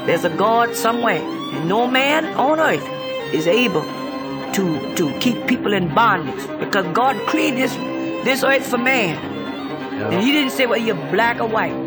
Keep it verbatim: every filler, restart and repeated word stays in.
there's a God somewhere, and no man on earth is able to to keep people in bondage, because God created this this earth for man. Yeah. And He didn't say, well, you're black or white.